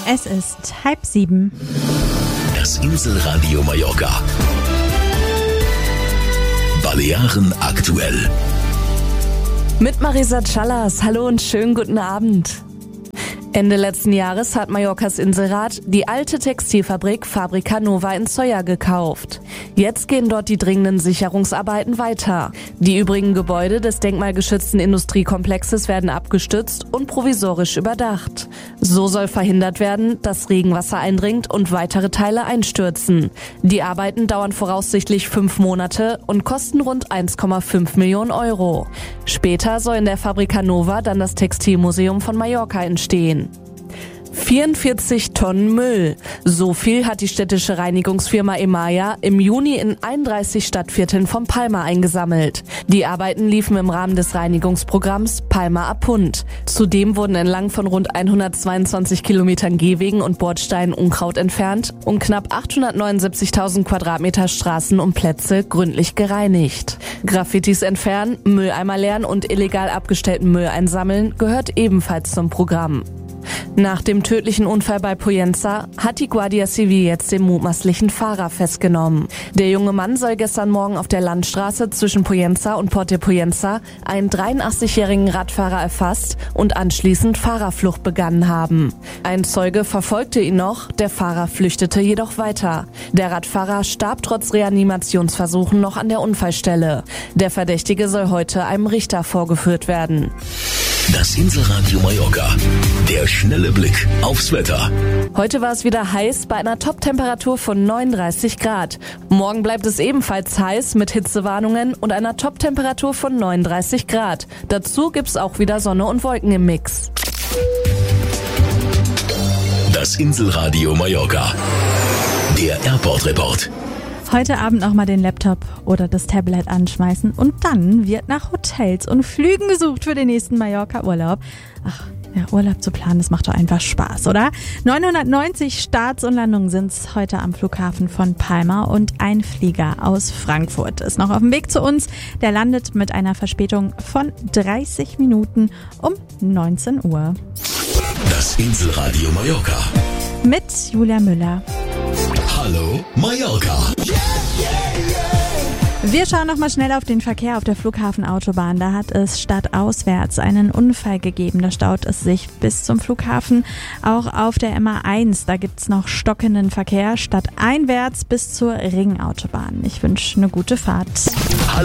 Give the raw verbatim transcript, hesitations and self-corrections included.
Es ist halb sieben. Das Inselradio Mallorca. Balearen aktuell. Mit Marisa Callas. Hallo und schönen guten Abend. Ende letzten Jahres hat Mallorcas Inselrat die alte Textilfabrik Fabrica Nova in Sóller gekauft. Jetzt gehen dort die dringenden Sicherungsarbeiten weiter. Die übrigen Gebäude des denkmalgeschützten Industriekomplexes werden abgestützt und provisorisch überdacht. So soll verhindert werden, dass Regenwasser eindringt und weitere Teile einstürzen. Die Arbeiten dauern voraussichtlich fünf Monate und kosten rund eins Komma fünf Millionen Euro. Später soll in der Fabrica Nova dann das Textilmuseum von Mallorca entstehen. vierundvierzig Tonnen Müll. So viel hat die städtische Reinigungsfirma Emaya im Juni in einunddreißig Stadtvierteln von Palma eingesammelt. Die Arbeiten liefen im Rahmen des Reinigungsprogramms Palma a Punt. Zudem wurden entlang von rund hundertzweiundzwanzig Kilometern Gehwegen und Bordsteinen Unkraut entfernt und knapp achthundertneunundsiebzigtausend Quadratmeter Straßen und Plätze gründlich gereinigt. Graffitis entfernen, Mülleimer leeren und illegal abgestellten Müll einsammeln gehört ebenfalls zum Programm. Nach dem tödlichen Unfall bei Pollença hat die Guardia Civil jetzt den mutmaßlichen Fahrer festgenommen. Der junge Mann soll gestern Morgen auf der Landstraße zwischen Pollença und Port de Pollença einen dreiundachtzigjährigen Radfahrer erfasst und anschließend Fahrerflucht begangen haben. Ein Zeuge verfolgte ihn noch, der Fahrer flüchtete jedoch weiter. Der Radfahrer starb trotz Reanimationsversuchen noch an der Unfallstelle. Der Verdächtige soll heute einem Richter vorgeführt werden. Das Inselradio Mallorca. Der schnelle Blick aufs Wetter. Heute war es wieder heiß bei einer Top-Temperatur von neununddreißig Grad. Morgen bleibt es ebenfalls heiß mit Hitzewarnungen und einer Top-Temperatur von neununddreißig Grad. Dazu gibt's auch wieder Sonne und Wolken im Mix. Das Inselradio Mallorca. Der Airport-Report. Heute Abend noch mal den Laptop oder das Tablet anschmeißen und dann wird nach Hotels und Flügen gesucht für den nächsten Mallorca-Urlaub. Ach, ja, Urlaub zu planen, das macht doch einfach Spaß, oder? neunhundertneunzig Starts und Landungen sind es heute am Flughafen von Palma und ein Flieger aus Frankfurt ist noch auf dem Weg zu uns. Der landet mit einer Verspätung von dreißig Minuten um neunzehn Uhr. Das Inselradio Mallorca. Mit Julia Müller. Hallo Mallorca. Wir schauen noch mal schnell auf den Verkehr auf der Flughafenautobahn. Da hat es stadtauswärts einen Unfall gegeben. Da staut es sich bis zum Flughafen. Auch auf der M A eins, da gibt's noch stockenden Verkehr stadteinwärts bis zur Ringautobahn. Ich wünsche eine gute Fahrt.